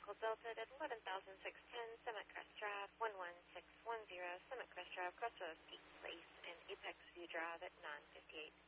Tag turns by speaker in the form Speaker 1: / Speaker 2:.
Speaker 1: hold Delta at 11,610, Summit Crest Drive, 11610, Summit Crest Drive, Crossroads, East Place, and Apex View Drive at 958.